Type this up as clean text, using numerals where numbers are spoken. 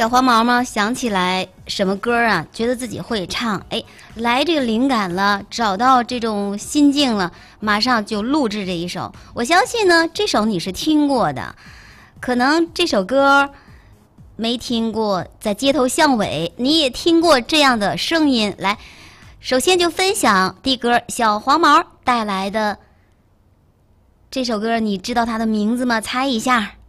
小黄毛毛想起来什么歌啊，觉得自己会唱，哎，来这个灵感了，找到这种心境了，马上就录制这一首。我相信呢，这首你是听过的，可能这首歌没听过，在街头巷尾你也听过这样的声音。来，首先就分享的歌小黄毛带来的这首歌，你知道它的名字吗？猜一下。